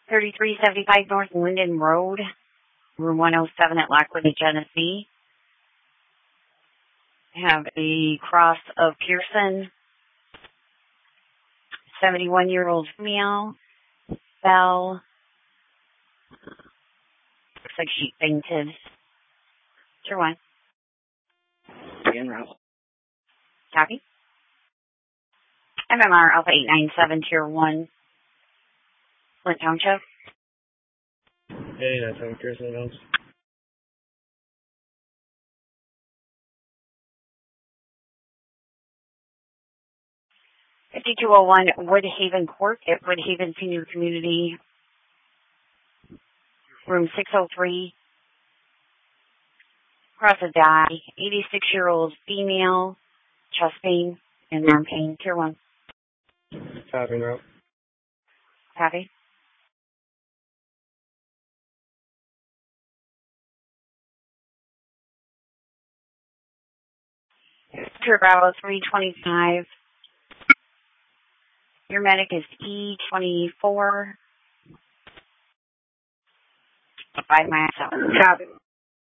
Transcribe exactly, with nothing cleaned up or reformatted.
thirty-three seventy-five North Linden Road, room one oh seven at Lockwood, Genesee. Have a cross of Pearson, seventy-one-year-old female, fell. Looks like she fainted. Sure one. En route. Copy. M M R Alpha eight nine seven, Tier one, Flint Township. eight nine seven, Pearson Homes. fifty-two oh one Woodhaven Court at Woodhaven Senior Community, room six oh three. Cross of die, eighty-six-year-old female, chest pain and arm pain. Tier one. Copy, en route. Copy. Tier Bravo three twenty-five. Your medic is E twenty-four. five miles out. Copy.